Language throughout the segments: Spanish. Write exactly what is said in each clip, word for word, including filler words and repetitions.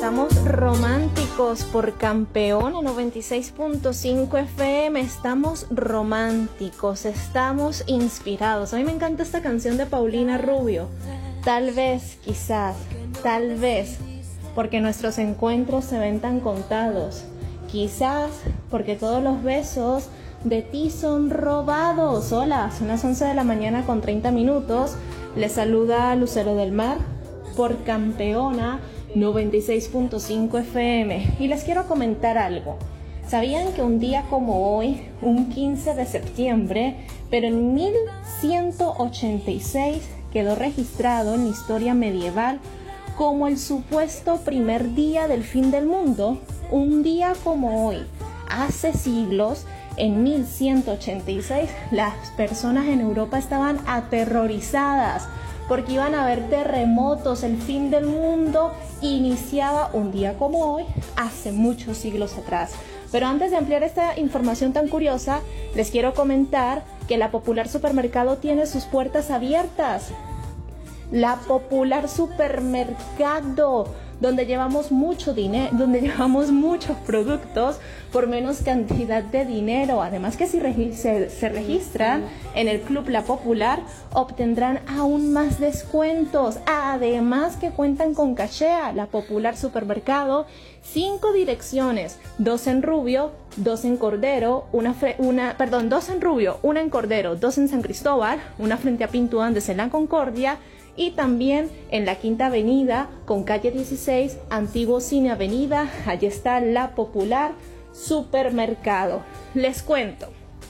estamos románticos por Campeona noventa y seis punto cinco F M. Estamos románticos, estamos inspirados. A mí me encanta esta canción de Paulina Rubio. Tal vez, quizás, tal vez, porque nuestros encuentros se ven tan contados. Quizás, porque todos los besos de ti son robados. Hola, son las once de la mañana con treinta minutos. Les saluda Lucero del Mar por Campeona noventa y seis punto cinco F M. Y les quiero comentar algo. ¿Sabían que un día como hoy, un quince de septiembre, pero en mil ciento ochenta y seis, quedó registrado en la historia medieval como el supuesto primer día del fin del mundo? Un día como hoy, hace siglos, en mil ciento ochenta y seis, las personas en Europa estaban aterrorizadas porque iban a haber terremotos, el fin del mundo iniciaba un día como hoy, hace muchos siglos atrás. Pero antes de ampliar esta información tan curiosa, les quiero comentar que la Popular Supermercado tiene sus puertas abiertas. La Popular Supermercado, donde llevamos mucho dinero, donde llevamos muchos productos por menos cantidad de dinero. Además que si se, se registran en el Club La Popular, obtendrán aún más descuentos. Además que cuentan con cachea. La Popular Supermercado, cinco direcciones, dos en Rubio, dos en Cordero, una, una perdón, dos en Rubio, una en Cordero, dos en San Cristóbal, una frente a Pinto Andes en La Concordia, y también en la Quinta Avenida con calle dieciséis, Antiguo Cine Avenida. Allí está La Popular Supermercado. Les cuento.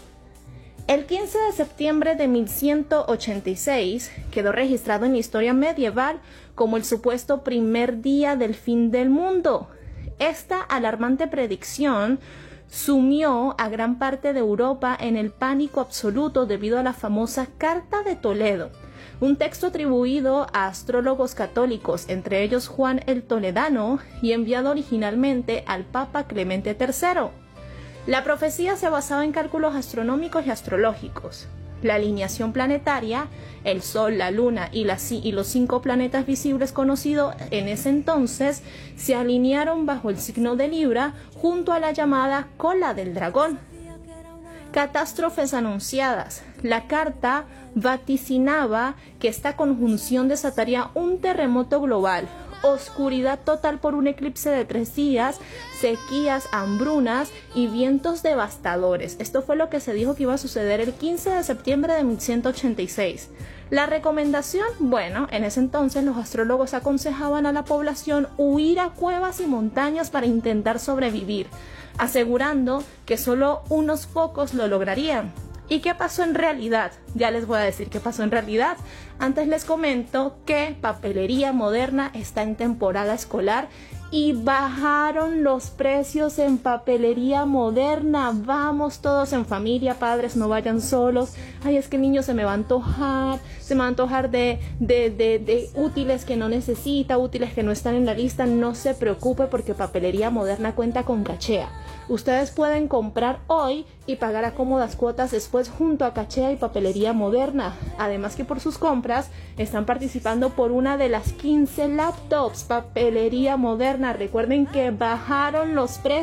El quince de septiembre de mil ciento ochenta y seis quedó registrado en la historia medieval como el supuesto primer día del fin del mundo. Esta alarmante predicción sumió a gran parte de Europa en el pánico absoluto debido a la famosa Carta de Toledo, un texto atribuido a astrólogos católicos, entre ellos Juan el Toledano, y enviado originalmente al Papa Clemente tercero. La profecía se basaba en cálculos astronómicos y astrológicos. La alineación planetaria, el Sol, la Luna y, la, y los cinco planetas visibles conocidos en ese entonces, se alinearon bajo el signo de Libra junto a la llamada cola del dragón. Catástrofes anunciadas. La carta vaticinaba que esta conjunción desataría un terremoto global, oscuridad total por un eclipse de tres días, sequías, hambrunas y vientos devastadores. Esto fue lo que se dijo que iba a suceder el quince de septiembre de mil ciento ochenta y seis. La recomendación, bueno, en ese entonces los astrólogos aconsejaban a la población huir a cuevas y montañas para intentar sobrevivir, asegurando que solo unos pocos lo lograrían. ¿Y qué pasó en realidad? Ya les voy a decir qué pasó en realidad. Antes les comento que Papelería Moderna está en temporada escolar y bajaron los precios en Papelería Moderna. Vamos todos en familia, padres, no vayan solos. Ay, es que el niño se me va a antojar, se me va a antojar de, de, de, de útiles que no necesita, útiles que no están en la lista. No se preocupe porque Papelería Moderna cuenta con cachea. Ustedes pueden comprar hoy y pagar a cómodas cuotas después junto a Cachea y Papelería Moderna. Además que por sus compras están participando por una de las quince laptops Papelería Moderna. Recuerden que bajaron los precios.